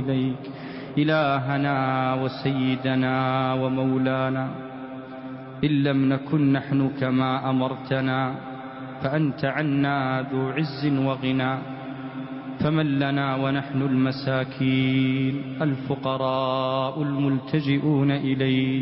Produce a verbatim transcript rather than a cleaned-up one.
إليك إلهنا وسيدنا ومولانا. إن لم نكن نحن كما أمرتنا فأنت عنا ذو عز وغنى، فمن لنا ونحن المساكين الفقراء الملتجئون إليك